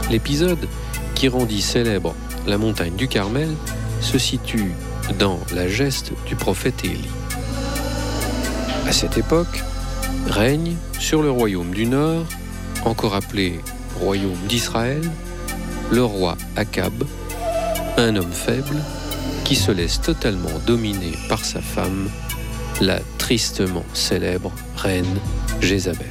L'épisode qui rendit célèbre la montagne du Carmel se situe dans la geste du prophète Élie. À cette époque, règne sur le royaume du Nord, encore appelé royaume d'Israël, le roi Akab, un homme faible qui se laisse totalement dominer par sa femme, la tristement célèbre reine Jézabel.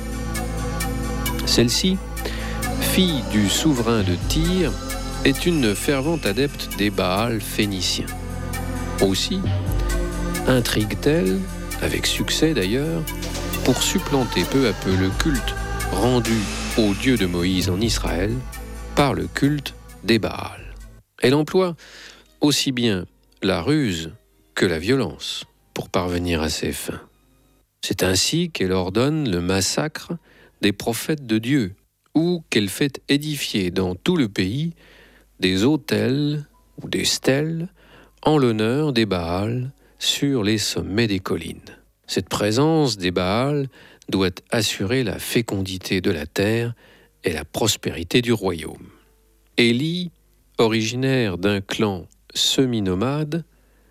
Celle-ci, fille du souverain de Tyr, est une fervente adepte des Baals phéniciens. Aussi, intrigue-t-elle, avec succès d'ailleurs, pour supplanter peu à peu le culte rendu au Dieu de Moïse en Israël par le culte des Baals. Elle emploie aussi bien la ruse que la violence pour parvenir à ses fins. C'est ainsi qu'elle ordonne le massacre des prophètes de Dieu, ou qu'elle fait édifier dans tout le pays des autels ou des stèles en l'honneur des Baals sur les sommets des collines. Cette présence des Baals doit assurer la fécondité de la terre et la prospérité du royaume. Élie, originaire d'un clan semi-nomade,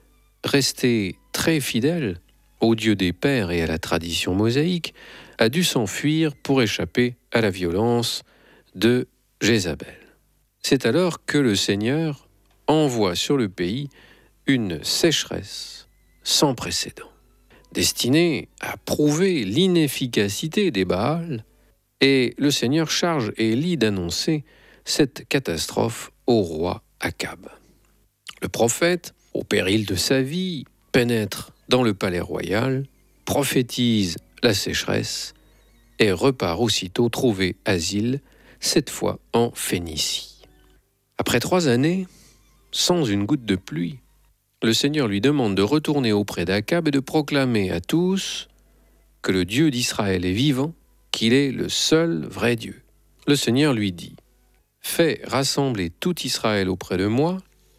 resté très fidèle au Dieu des pères et à la tradition mosaïque, a dû s'enfuir pour échapper à la violence de Jézabel. C'est alors que le Seigneur envoie sur le pays une sécheresse sans précédent, destinée à prouver l'inefficacité des Baals, et le Seigneur charge Élie d'annoncer cette catastrophe au roi Akab. Le prophète, au péril de sa vie, pénètre dans le palais royal, prophétise la sécheresse et repart aussitôt trouver asile, cette fois en Phénicie. Après 3 années, sans une goutte de pluie, le Seigneur lui demande de retourner auprès d'Akab et de proclamer à tous que le Dieu d'Israël est vivant, qu'il est le seul vrai Dieu. Le Seigneur lui dit « Fais rassembler tout Israël auprès de moi,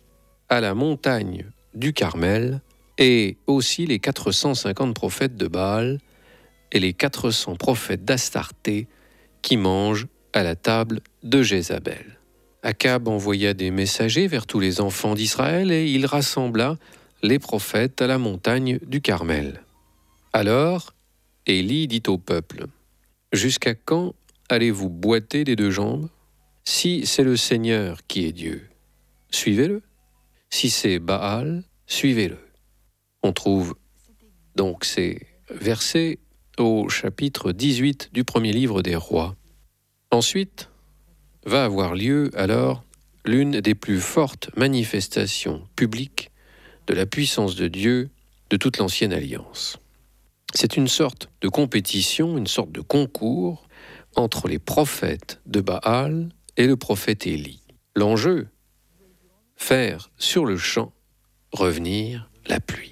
à la montagne du Carmel, et aussi les 450 prophètes de Baal et les 400 prophètes d'Astarté qui mangent à la table de Jézabel. » Akab envoya des messagers vers tous les enfants d'Israël et il rassembla les prophètes à la montagne du Carmel. Alors, Élie dit au peuple : « Jusqu'à quand allez-vous boiter des 2 jambes ? Si c'est le Seigneur qui est Dieu, suivez-le. Si c'est Baal, suivez-le. » On trouve donc ces versets au chapitre 18 du premier livre des Rois. Ensuite, va avoir lieu alors l'une des plus fortes manifestations publiques de la puissance de Dieu de toute l'Ancienne Alliance. C'est une sorte de compétition, une sorte de concours entre les prophètes de Baal et le prophète Élie. L'enjeu, faire sur le champ revenir la pluie.